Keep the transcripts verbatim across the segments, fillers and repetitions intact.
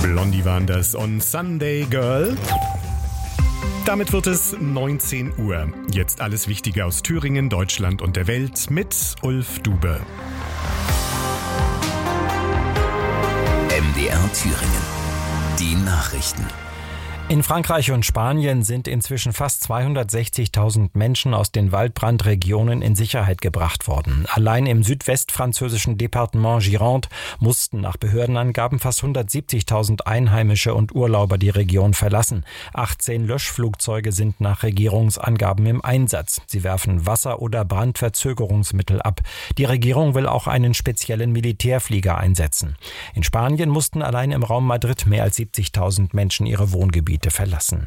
Blondie waren das on Sunday Girl. Damit wird es neunzehn Uhr. Jetzt alles Wichtige aus Thüringen, Deutschland und der Welt mit Ulf Dube. M D R Thüringen. Die Nachrichten. In Frankreich und Spanien sind inzwischen fast zweihundertsechzigtausend Menschen aus den Waldbrandregionen in Sicherheit gebracht worden. Allein im südwestfranzösischen Departement Gironde mussten nach Behördenangaben fast hundertsiebzigtausend Einheimische und Urlauber die Region verlassen. achtzehn Löschflugzeuge sind nach Regierungsangaben im Einsatz. Sie werfen Wasser- oder Brandverzögerungsmittel ab. Die Regierung will auch einen speziellen Militärflieger einsetzen. In Spanien mussten allein im Raum Madrid mehr als siebzigtausend Menschen ihre Wohngebiete verlassen.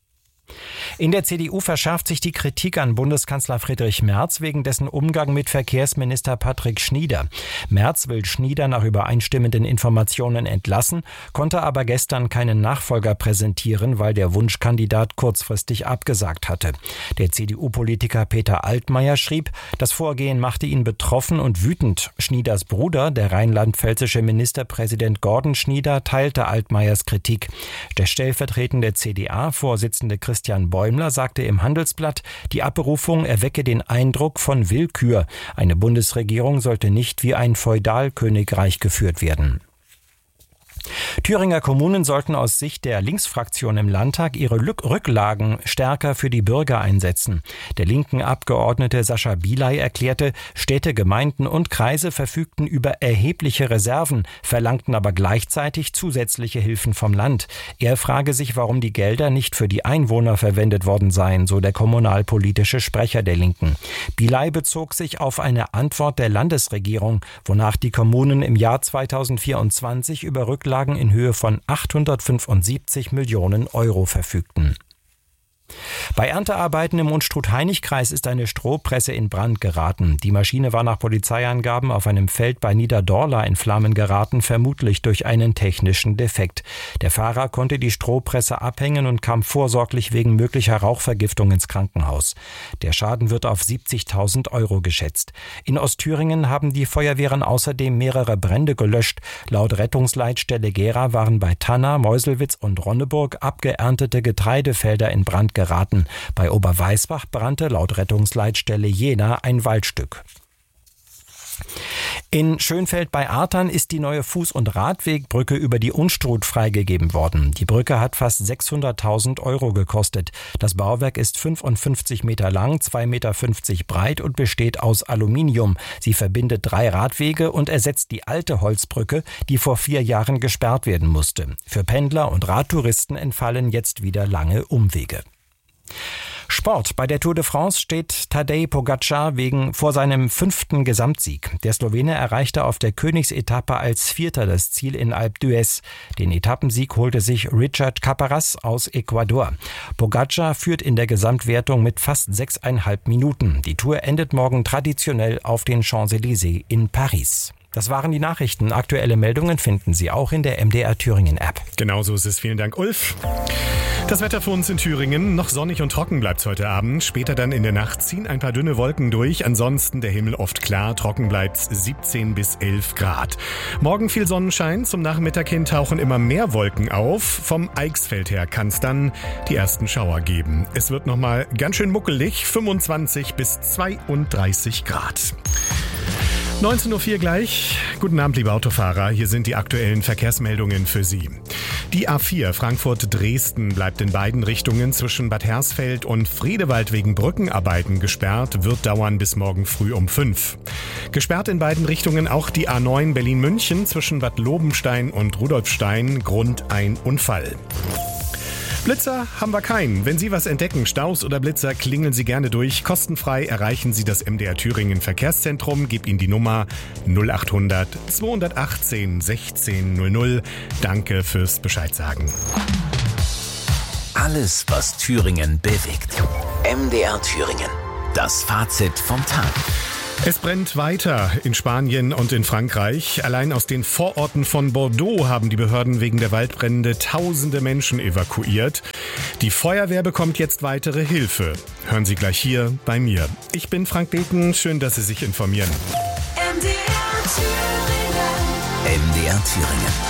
In der C D U verschärft sich die Kritik an Bundeskanzler Friedrich Merz wegen dessen Umgang mit Verkehrsminister Patrick Schnieder. Merz will Schnieder nach übereinstimmenden Informationen entlassen, konnte aber gestern keinen Nachfolger präsentieren, weil der Wunschkandidat kurzfristig abgesagt hatte. Der C D U-Politiker Peter Altmaier schrieb, das Vorgehen machte ihn betroffen und wütend. Schnieders Bruder, der rheinland-pfälzische Ministerpräsident Gordon Schnieder, teilte Altmaiers Kritik. Der stellvertretende C D A-Vorsitzende Christian Christian Bäumler sagte im Handelsblatt, die Abberufung erwecke den Eindruck von Willkür. Eine Bundesregierung sollte nicht wie ein Feudalkönigreich geführt werden. Thüringer Kommunen sollten aus Sicht der Linksfraktion im Landtag ihre Rücklagen stärker für die Bürger einsetzen. Der linken Abgeordnete Sascha Bielay erklärte, Städte, Gemeinden und Kreise verfügten über erhebliche Reserven, verlangten aber gleichzeitig zusätzliche Hilfen vom Land. Er frage sich, warum die Gelder nicht für die Einwohner verwendet worden seien, so der kommunalpolitische Sprecher der Linken. Bielay bezog sich auf eine Antwort der Landesregierung, wonach die Kommunen im Jahr zweitausendvierundzwanzig über Rücklagen in Höhe von achthundertfünfundsiebzig Millionen Euro verfügten. Bei Erntearbeiten im Unstrut-Hainich-Kreis ist eine Strohpresse in Brand geraten. Die Maschine war nach Polizeiangaben auf einem Feld bei Niederdorla in Flammen geraten, vermutlich durch einen technischen Defekt. Der Fahrer konnte die Strohpresse abhängen und kam vorsorglich wegen möglicher Rauchvergiftung ins Krankenhaus. Der Schaden wird auf siebzigtausend Euro geschätzt. In Ostthüringen haben die Feuerwehren außerdem mehrere Brände gelöscht. Laut Rettungsleitstelle Gera waren bei Tanna, Meuselwitz und Ronneburg abgeerntete Getreidefelder in Brand geraten. geraten. Bei Oberweißbach brannte laut Rettungsleitstelle Jena ein Waldstück. In Schönfeld bei Artern ist die neue Fuß- und Radwegbrücke über die Unstrut freigegeben worden. Die Brücke hat fast sechshunderttausend Euro gekostet. Das Bauwerk ist fünfundfünfzig Meter lang, zwei Meter fünfzig breit und besteht aus Aluminium. Sie verbindet drei Radwege und ersetzt die alte Holzbrücke, die vor vier Jahren gesperrt werden musste. Für Pendler und Radtouristen entfallen jetzt wieder lange Umwege. Sport. Bei der Tour de France steht Tadej Pogačar wegen vor seinem fünften Gesamtsieg. Der Slowene erreichte auf der Königsetappe als Vierter das Ziel in Alpe d'Huez. Den Etappensieg holte sich Richard Caparas aus Ecuador. Pogačar führt in der Gesamtwertung mit fast sechseinhalb Minuten. Die Tour endet morgen traditionell auf den Champs-Élysées in Paris. Das waren die Nachrichten. Aktuelle Meldungen finden Sie auch in der M D R Thüringen App. Genauso ist es. Vielen Dank, Ulf. Das Wetter für uns in Thüringen. Noch sonnig und trocken bleibt es heute Abend. Später dann in der Nacht ziehen ein paar dünne Wolken durch. Ansonsten der Himmel oft klar. Trocken bleibt es siebzehn bis elf Grad. Morgen viel Sonnenschein. Zum Nachmittag hin tauchen immer mehr Wolken auf. Vom Eichsfeld her kann es dann die ersten Schauer geben. Es wird nochmal ganz schön muckelig. fünfundzwanzig bis zweiunddreißig Grad. neunzehn Uhr vier gleich. Guten Abend, liebe Autofahrer. Hier sind die aktuellen Verkehrsmeldungen für Sie. Die A vier Frankfurt-Dresden bleibt in beiden Richtungen zwischen Bad Hersfeld und Friedewald wegen Brückenarbeiten gesperrt, wird dauern bis morgen früh um fünf. Gesperrt in beiden Richtungen auch die A neun Berlin-München zwischen Bad Lobenstein und Rudolfstein, Grund ein Unfall. Blitzer haben wir keinen. Wenn Sie was entdecken, Staus oder Blitzer, klingeln Sie gerne durch. Kostenfrei erreichen Sie das M D R Thüringen Verkehrszentrum. Gib Ihnen die Nummer null acht hundert zweihundertachtzehn sechzehn null null. Danke fürs Bescheid sagen. Alles, was Thüringen bewegt. M D R Thüringen. Das Fazit vom Tag. Es brennt weiter in Spanien und in Frankreich. Allein aus den Vororten von Bordeaux haben die Behörden wegen der Waldbrände tausende Menschen evakuiert. Die Feuerwehr bekommt jetzt weitere Hilfe. Hören Sie gleich hier bei mir. Ich bin Frank Beten. Schön, dass Sie sich informieren. M D R Thüringen. M D R Thüringen.